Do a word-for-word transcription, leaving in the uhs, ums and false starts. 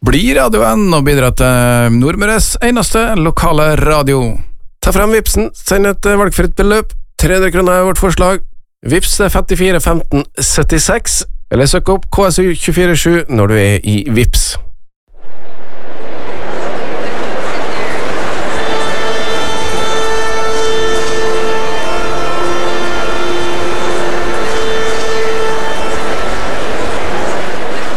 Bli radioen og bidra til Nordmøres eneste lokale radio. Ta frem Vipsen, send et valgfritt beløp. tre hundre kroner er vårt forslag. Vips er femtifire femten syttiseks, eller søk opp K S U to fire sju når du er i Vips.